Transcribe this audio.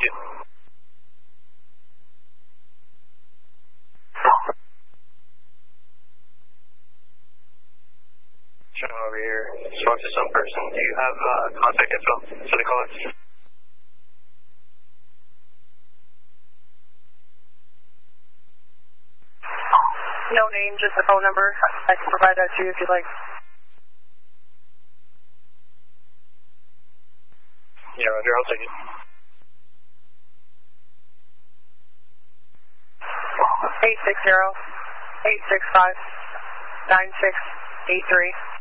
you. Showing over here. Spoke to some person. Do you have contact info for the caller? No name, just the phone number. I can provide that to you if you'd like. Yeah, Roger, I'll take it. 860-865-9683.